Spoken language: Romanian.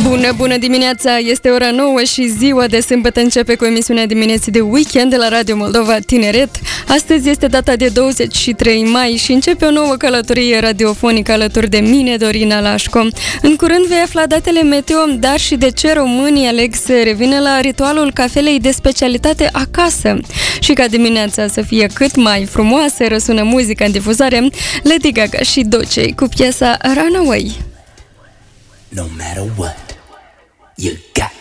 Bună dimineața! Este ora 9 și ziua de sâmbătă începe cu emisiunea dimineții de weekend de la Radio Moldova Tineret. Astăzi este data de 23 mai și începe o nouă călătorie radiofonică alături de mine, Dorina Lașco. În curând vei afla datele meteo, dar și de ce românii aleg să revină la ritualul cafelei de specialitate acasă. Și ca dimineața să fie cât mai frumoasă, răsună muzica în difuzare, Lady Gaga și Doce cu piesa Runaway. No matter what, you got